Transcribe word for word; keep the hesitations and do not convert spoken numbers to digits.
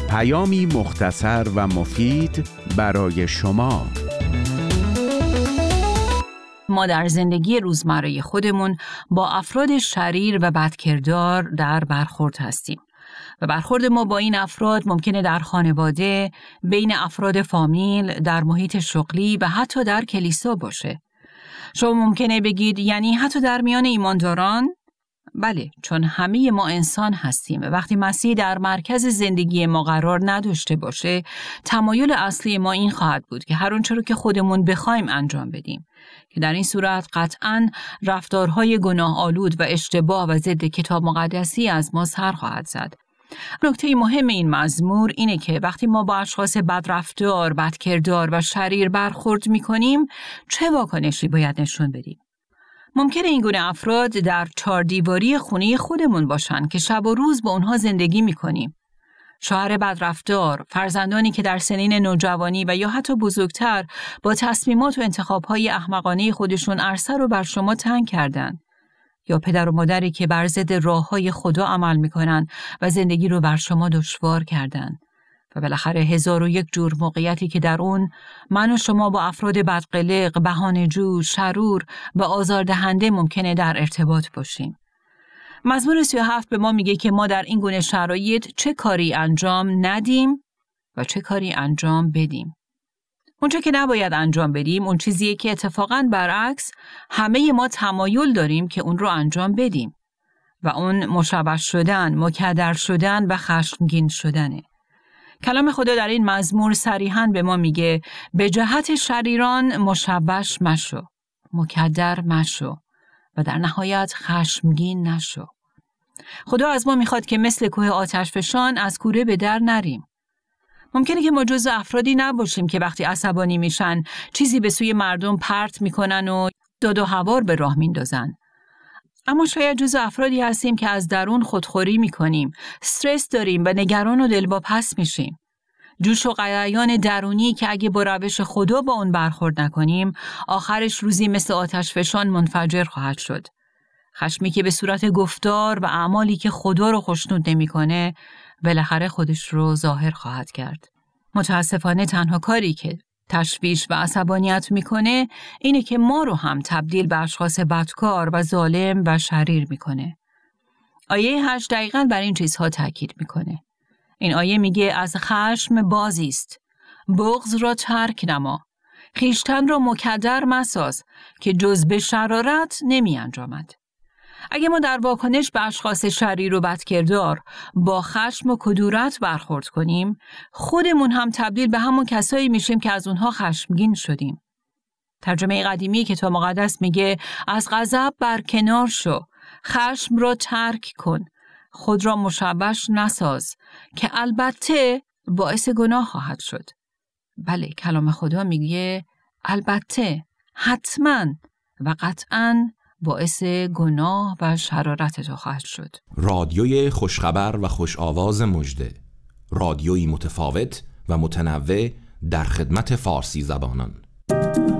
پیامی مختصر و مفید برای شما. ما در زندگی روزمره خودمون با افراد شریر و بدکردار در برخورد هستیم و برخورد ما با این افراد ممکنه در خانواده، بین افراد فامیل، در محیط شغلی و حتی در کلیسا باشه. شما ممکنه بگید یعنی حتی در میان ایمانداران؟ بله، چون همه ما انسان هستیم و وقتی مسیح در مرکز زندگی ما قرار نداشته باشه، تمایل اصلی ما این خواهد بود که هر آنچه رو که خودمون بخوایم انجام بدیم، که در این صورت قطعاً رفتارهای گناه آلود و اشتباه و ضد کتاب مقدسی از ما سر خواهد زد. نکته مهم این مزمور اینه که وقتی ما با اشخاص بدرفتار، بدکردار و شریر برخورد می‌کنیم، چه واکنشی باید نشون بدیم؟ ممکنه این گونه افراد در چار دیواری خونه خودمون باشن که شب و روز با اونها زندگی می‌کنیم. شوهر بدرفتار، فرزندانی که در سنین نوجوانی و یا حتی بزرگتر با تصمیمات و انتخاب‌های احمقانه خودشون عرصه رو بر شما تنگ کردن، یا پدر و مادری که بر ضد راه‌های خدا عمل می‌کنن و زندگی رو بر شما دشوار کردن، و بالاخره هزار و یک جور موقعیتی که در اون من و شما با افراد بدقلق، بهانه‌جو، شرور و آزاردهنده ممکنه در ارتباط باشیم. مزمور سی و هفت به ما میگه که ما در این گونه شرایط چه کاری انجام ندیم و چه کاری انجام بدیم. اونچه که نباید انجام بدیم اون چیزیه که اتفاقاً برعکس همه ما تمایل داریم که اون رو انجام بدیم و اون مشوش شدن، مکدر شدن و خشمگین شدنه. کلام خدا در این مزمور صریحاً به ما میگه به جهت شریران مشوش مشو، مکدر مشو و در نهایت خشمگین نشو. خدا از ما میخواد که مثل کوه آتشفشان از کوره به در نریم. ممکنه که ما جزو افرادی نباشیم که وقتی عصبانی میشن چیزی به سوی مردم پرت میکنن و داد و هوار به راه میندازن. اما شاید جزو افرادی هستیم که از درون خودخوری میکنیم، استرس داریم و نگران و دلواپس میشیم. جوش و غلیان درونی که اگه با روش خدا با اون برخورد نکنیم، آخرش روزی مثل آتش فشان منفجر خواهد شد. خشمی که به صورت گفتار و اعمالی که خدا رو خوشنود نمیکنه، بالاخره خودش رو ظاهر خواهد کرد. متاسفانه تنها کاری که تشویش و عصبانیت میکنه اینه که ما رو هم تبدیل به اشخاص بدکار و ظالم و شریر میکنه. آیه هشت دقیقاً بر این چیزها تاکید میکنه. این آیه میگه از خشم بازیست، بغض را ترک نما، خیشتن را مکدر مساز که جز به شرارت نمی انجامد. اگه ما در واکنش به اشخاص شریر و بدکردار با خشم و کدورت برخورد کنیم، خودمون هم تبدیل به همون کسایی میشیم که از اونها خشمگین شدیم. ترجمه قدیمی کتاب مقدس میگه از غضب برکنار شو، خشم را ترک کن، خود را مشوش نساز که البته باعث گناه خواهد شد. بله، کلام خدا میگه البته، حتما و قطعاً باعث گناه و شرارت تو خواهد شد. رادیوی خوشخبر و خوش آواز مژده، رادیویی متفاوت و متنوع در خدمت فارسی زبانان.